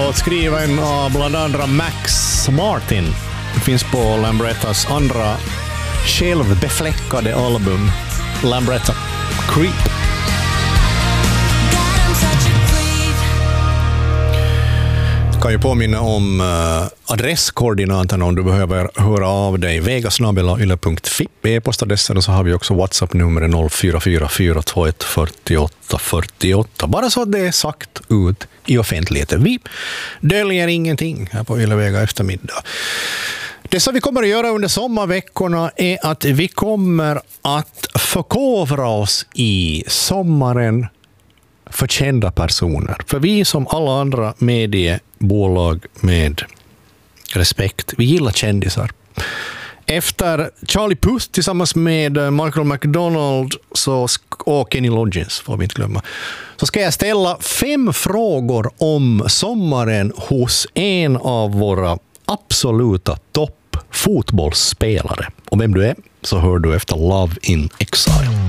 låtskriven av bland andra Max Martin. Det finns på Lambrettas andra självbefläckade album, Lambretta Creep. Kan ju påminna om adresskoordinaterna om du behöver höra av dig. vegasnabela.yle.fi e-postadressen, och så har vi också WhatsApp-numret 0444214848. Bara så att det är sagt ut i offentligheten. Vi döljer ingenting här på Yle Vega eftermiddag. Det som vi kommer att göra under sommarveckorna är att vi kommer att förkovra oss i sommaren för kända personer. För vi som alla andra mediebolag med respekt, vi gillar kändisar. Efter Charlie Puth tillsammans med Michael McDonald och Kenny Loggins, får vi inte glömma, så ska jag ställa 5 frågor om sommaren hos en av våra absoluta toppfotbollsspelare. Och vem du är så hör du efter Love in Exile.